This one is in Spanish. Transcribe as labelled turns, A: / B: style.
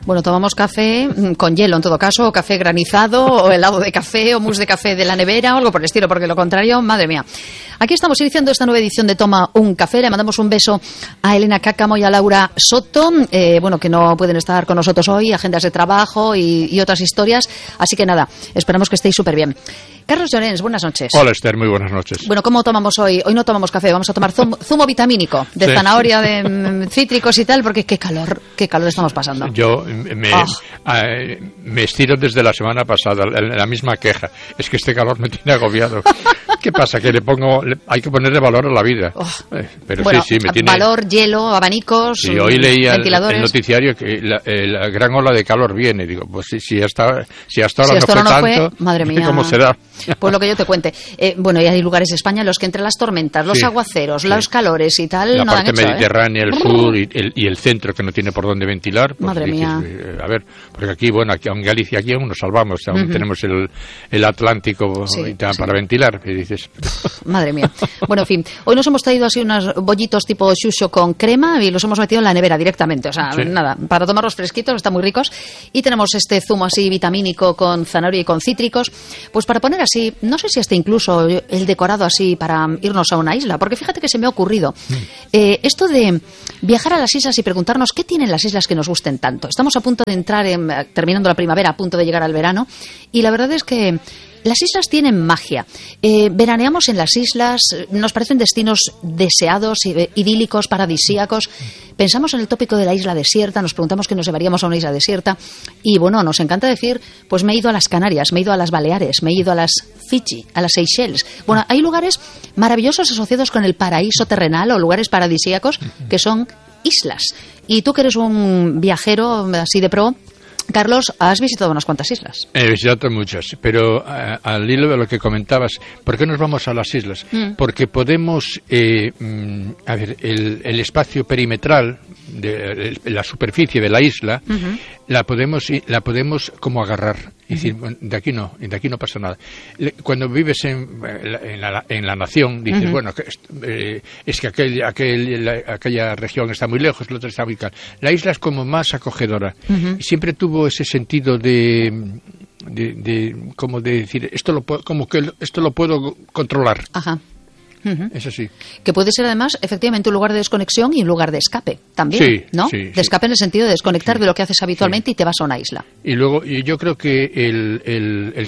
A: Bueno, tomamos café con hielo en todo caso, o café granizado, o helado de café, o mousse de café de la nevera, o algo por el estilo, porque lo contrario, madre mía. Aquí estamos iniciando esta nueva edición de Toma un Café. Le mandamos un beso a Elena Cáccamo y a Laura Soto, bueno, que no pueden estar con nosotros hoy, agendas de trabajo y otras historias. Así que nada, esperamos que estéis súper bien. Carlos Llorens, buenas noches.
B: Hola, Esther, muy buenas noches.
A: Bueno, ¿cómo tomamos hoy? Hoy no tomamos café, vamos a tomar zumo vitamínico de zanahoria, de cítricos y tal, porque qué calor estamos pasando.
B: Yo me estiro desde la semana pasada, la misma queja. Es que este calor me tiene agobiado. ¿Qué pasa? Que hay que ponerle valor a la vida. Pero
A: bueno,
B: sí, me tiene...
A: valor, hielo, abanicos,
B: sí, hoy leía
A: ventiladores.
B: el noticiario que la gran ola de calor viene. Digo, pues si hasta ahora no fue tanto,
A: madre mía,
B: ¿cómo será?
A: Pues lo que yo te cuente. Bueno, y hay lugares en España en los que entre las tormentas, los aguaceros, los calores y tal,
B: la
A: no
B: parte
A: dan hecho,
B: mediterránea, el sur y el centro que no tiene por dónde ventilar. Pues
A: madre mía.
B: A ver, porque aquí en Galicia aquí aún nos salvamos, aún tenemos el Atlántico para ventilar. Y dices...
A: Madre mía. Bueno, en fin, hoy nos hemos traído así unos bollitos tipo xuxo con crema y los hemos metido en la nevera directamente. O sea, nada, para tomarlos fresquitos, están muy ricos. Y tenemos este zumo así vitamínico con zanahoria y con cítricos, pues para poner así, no sé si hasta incluso el decorado así para irnos a una isla, porque fíjate que se me ha ocurrido esto de viajar a las islas y preguntarnos qué tienen las islas que nos gusten tanto. Estamos a punto de entrar, terminando la primavera, a punto de llegar al verano, y la verdad es que las islas tienen magia. Veraneamos en las islas, nos parecen destinos deseados, idílicos, paradisíacos. Pensamos en el tópico de la isla desierta, nos preguntamos qué nos llevaríamos a una isla desierta. Y bueno, nos encanta decir, pues me he ido a las Canarias, me he ido a las Baleares, me he ido a las Fiji, a las Seychelles. Bueno, hay lugares maravillosos asociados con el paraíso terrenal o lugares paradisíacos que son islas. Y tú que eres un viajero así de pro, Carlos, has visitado unas cuantas islas.
B: He visitado muchas, pero al hilo de lo que comentabas, ¿por qué nos vamos a las islas? Porque podemos, a ver, el espacio perimetral, la superficie de la isla, la podemos como agarrar. Es decir, de aquí no pasa nada. Cuando vives en la nación, dices, bueno, es que aquella región está muy lejos, la otra está muy cara. La isla es como más acogedora. Siempre tuvo ese sentido de como de decir, esto lo puedo controlar.
A: Ajá.
B: Eso sí.
A: Que puede ser además efectivamente un lugar de desconexión y un lugar de escape también, ¿no?
B: Sí,
A: de escape en el sentido de desconectar de lo que haces habitualmente y te vas a una isla.
B: Y luego yo creo que el